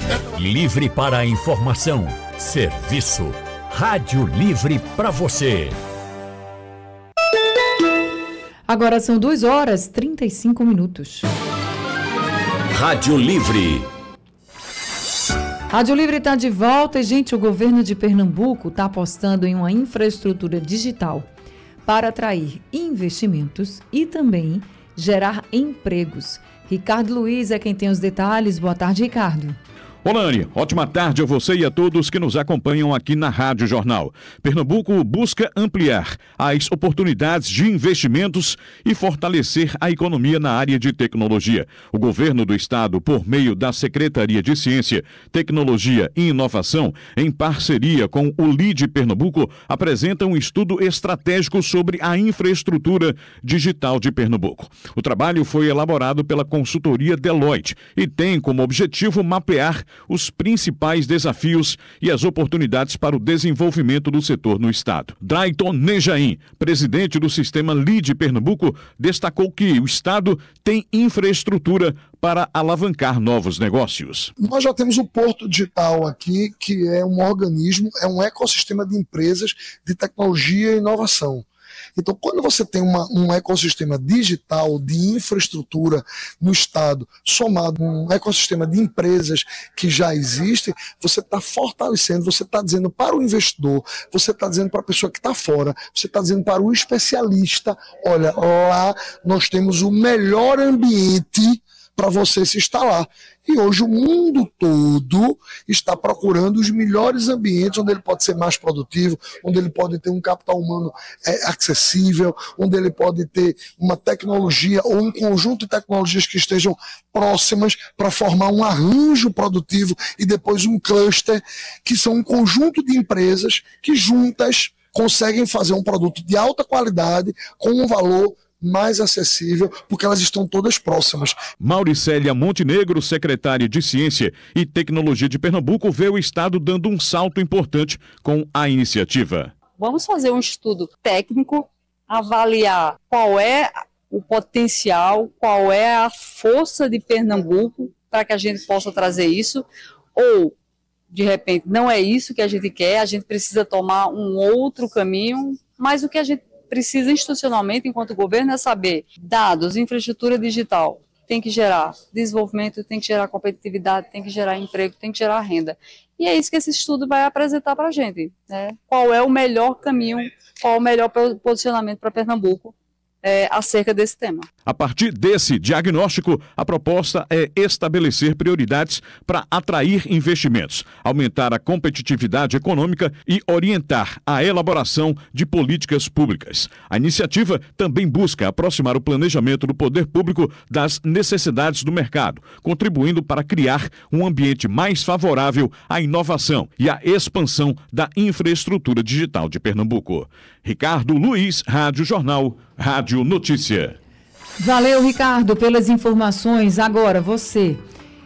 Livre para a informação, serviço. Rádio Livre para você. Agora são 2h35. Rádio Livre. Rádio Livre está de volta e, gente, o governo de Pernambuco está apostando em uma infraestrutura digital para atrair investimentos e também gerar empregos. Ricardo Luiz é quem tem os detalhes. Boa tarde, Ricardo. Olane, ótima tarde a você e a todos que nos acompanham aqui na Rádio Jornal. Pernambuco busca ampliar as oportunidades de investimentos e fortalecer a economia na área de tecnologia. O governo do estado, por meio da Secretaria de Ciência, Tecnologia e Inovação, em parceria com o LIDE Pernambuco, apresenta um estudo estratégico sobre a infraestrutura digital de Pernambuco. O trabalho foi elaborado pela consultoria Deloitte e tem como objetivo mapear os principais desafios e as oportunidades para o desenvolvimento do setor no estado. Drayton Nejaim, presidente do sistema LIDE Pernambuco, destacou que o estado tem infraestrutura para alavancar novos negócios. Nós já temos o Porto Digital aqui, que é um organismo, é um ecossistema de empresas de tecnologia e inovação. Então, quando você tem um ecossistema digital de infraestrutura no estado, somado a um ecossistema de empresas que já existem, você está fortalecendo, você está dizendo para o investidor, você está dizendo para a pessoa que está fora, você está dizendo para o especialista, olha, lá nós temos o melhor ambiente para você se instalar. E hoje o mundo todo está procurando os melhores ambientes onde ele pode ser mais produtivo, onde ele pode ter um capital humano acessível, onde ele pode ter uma tecnologia ou um conjunto de tecnologias que estejam próximas para formar um arranjo produtivo e depois um cluster, que são um conjunto de empresas que juntas conseguem fazer um produto de alta qualidade com um valor mais acessível, porque elas estão todas próximas. Mauricélia Montenegro, secretária de Ciência e Tecnologia de Pernambuco, vê o estado dando um salto importante com a iniciativa. Vamos fazer um estudo técnico, avaliar qual é o potencial, qual é a força de Pernambuco para que a gente possa trazer isso, ou de repente não é isso que a gente quer, a gente precisa tomar um outro caminho, mas o que a gente precisa institucionalmente, enquanto governo, é saber dados, infraestrutura digital, tem que gerar desenvolvimento, tem que gerar competitividade, tem que gerar emprego, tem que gerar renda. E é isso que esse estudo vai apresentar para a gente, né? Qual é o melhor caminho, qual é o melhor posicionamento para Pernambuco acerca desse tema. A partir desse diagnóstico, a proposta é estabelecer prioridades para atrair investimentos, aumentar a competitividade econômica e orientar a elaboração de políticas públicas. A iniciativa também busca aproximar o planejamento do poder público das necessidades do mercado, contribuindo para criar um ambiente mais favorável à inovação e à expansão da infraestrutura digital de Pernambuco. Ricardo Luiz, Rádio Jornal, Rádio Notícia. Valeu, Ricardo, pelas informações. Agora, você